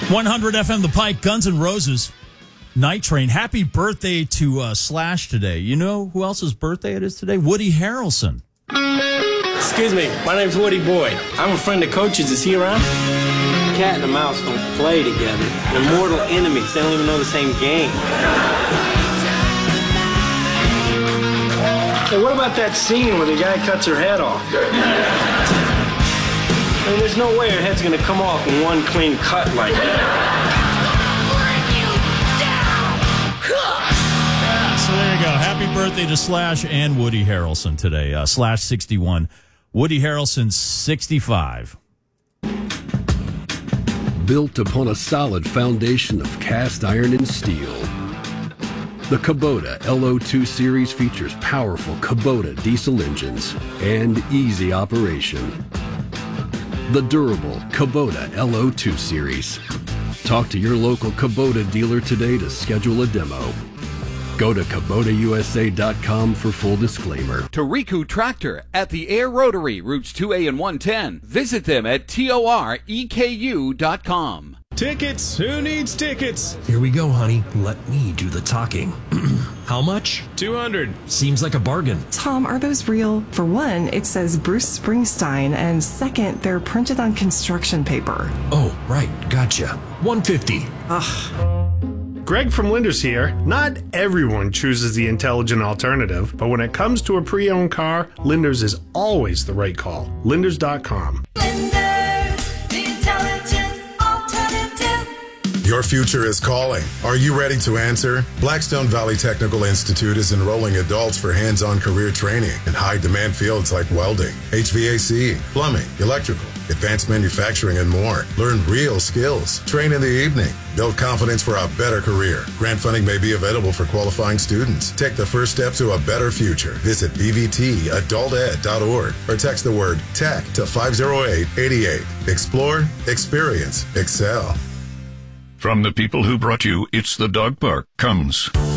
100 FM The Pike, Guns N' Roses, Night Train. Happy birthday to Slash today. You know who else's birthday it is today? Woody Harrelson. Excuse me, my name's Woody Boyd. I'm a friend of Coach's. Is he around? Cat and a mouse don't play together. They're mortal enemies. They don't even know the same game. Hey, what about that scene where the guy cuts her head off? I mean, there's no way her head's gonna come off in one clean cut like that. Yeah, so there you go. Happy birthday to Slash and Woody Harrelson today. Slash 61, Woody Harrelson 65. Built upon a solid foundation of cast iron and steel, the Kubota LO2 series features powerful Kubota diesel engines and easy operation. The durable Kubota LO2 series. Talk to your local Kubota dealer today to schedule a demo. Go to KubotaUSA.com for full disclaimer. Toriku Tractor at the Air Rotary, routes 2A and 110. Visit them at TOREKU.com. Tickets! Who needs tickets? Here we go, honey. Let me do the talking. How much? 200. Seems like a bargain. Tom, are those real? For one, it says Bruce Springsteen, and second, they're printed on construction paper. Oh, right. Gotcha. 150. Ugh. Greg from Linders here. Not everyone chooses the intelligent alternative, but when it comes to a pre-owned car, Linders is always the right call. Linders.com. Your future is calling. Are you ready to answer? Blackstone Valley Technical Institute is enrolling adults for hands-on career training in high-demand fields like welding, HVAC, plumbing, electrical, advanced manufacturing, and more. Learn real skills. Train in the evening. Build confidence for a better career. Grant funding may be available for qualifying students. Take the first step to a better future. Visit bvtadulted.org or text the word TECH to 50888. Explore, experience, excel. From the people who brought you It's the Dog Park comes